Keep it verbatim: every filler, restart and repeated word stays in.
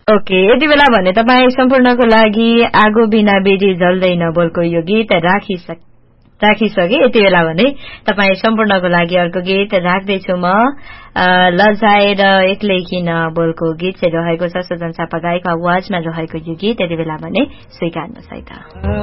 Okay, यति बेला भने तपाईँ सम्पूर्णको लागि आगो बिना बेडी जल्दैन बोलको यो गीत राखिसक राखिसके। यति बेला भने तपाईँ सम्पूर्णको लागि अर्को गीत राख्दैछु म, लजाएर एक्लै किन बोलको गीत चाहिँ रहेको छ। सुजन थापा गाईको आवाजमा रहेको यो गीत यति बेला भने स्वीकार्नुहोस् है त।